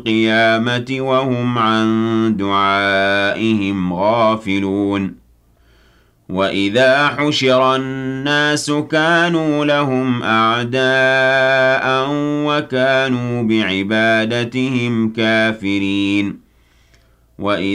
القيامة وهم عن دعائهم غافلون وإذا حشر الناس كانوا لهم أعداء وكانوا بعبادتهم كافرين